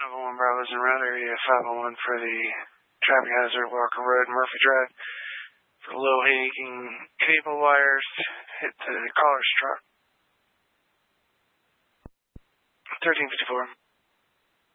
Number 1 Bravo's en route, area 501 for the traffic hazard, Walker Road, Murphy Drive. For low-hanging cable wires, hit the caller's truck. 1354.